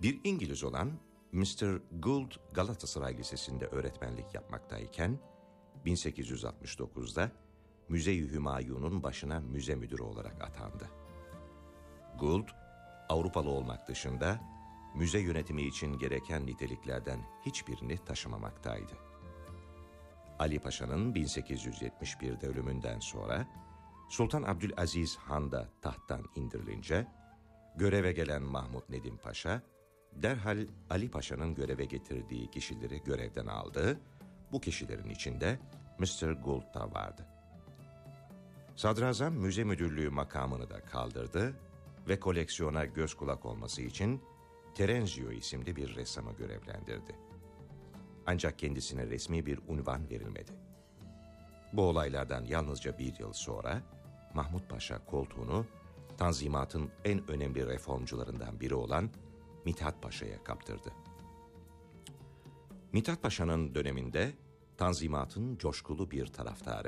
Bir İngiliz olan Mr. Gould Galatasaray Lisesi'nde öğretmenlik yapmaktayken 1869'da Müze-i Hümayun'un başına müze müdürü olarak atandı. Gould, Avrupalı olmak dışında müze yönetimi için gereken niteliklerden hiçbirini taşımamaktaydı. Ali Paşa'nın 1871'de ölümünden sonra Sultan Abdülaziz Han da tahttan indirilince göreve gelen Mahmud Nedim Paşa derhal Ali Paşa'nın göreve getirdiği kişileri görevden aldı. Bu kişilerin içinde Mr. Gould da vardı. Sadrazam müze müdürlüğü makamını da kaldırdı ve koleksiyona göz kulak olması için Terenzio isimli bir ressamı görevlendirdi. Ancak kendisine resmi bir unvan verilmedi. Bu olaylardan yalnızca bir yıl sonra Mahmud Paşa koltuğunu Tanzimat'ın en önemli reformcularından biri olan Mithat Paşa'ya kaptırdı. Mithat Paşa'nın döneminde Tanzimat'ın coşkulu bir taraftarı,